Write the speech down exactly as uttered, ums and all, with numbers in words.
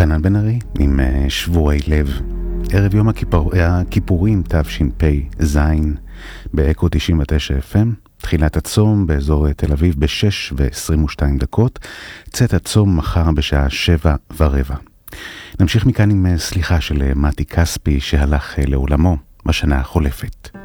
חנן בן ארי עם שבורי לב. ערב יום הכיפור, הכיפורים תשפ"ז באקו תשעים ותשע אף אם. תחילת הצום באזור תל אביב ב-שש ועשרים ושתיים דקות. צאת הצום מחר בשעה שבע ורבע. נמשיך מכאן עם סליחה של מתי כספי שהלך לעולמו בשנה החולפת.